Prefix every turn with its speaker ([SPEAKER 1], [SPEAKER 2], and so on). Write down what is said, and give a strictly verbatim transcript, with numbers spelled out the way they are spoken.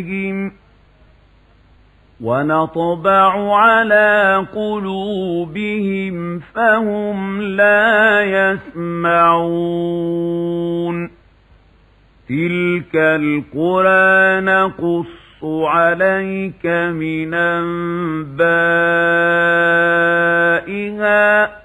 [SPEAKER 1] ونطبع على قلوبهم فهم لا يسمعون تلك القرى نقص عليك من أنبائها